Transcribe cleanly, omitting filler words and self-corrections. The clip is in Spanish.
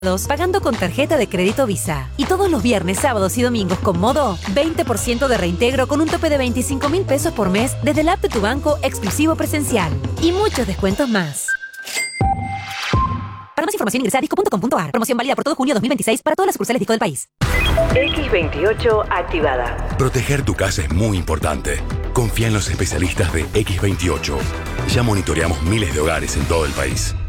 pagando con tarjeta de crédito Visa. Y todos los viernes, sábados y domingos con Modo, 20% de reintegro con un tope de 25.000 pesos por mes desde el app de tu banco exclusivo presencial. Y muchos descuentos más. Para más información ingresa a disco.com.ar. Promoción válida por todo junio 2026 para todas las sucursales Disco del país. X28 activada. Proteger tu casa es muy importante. Confía en los especialistas de X28. Ya monitoreamos miles de hogares en todo el país.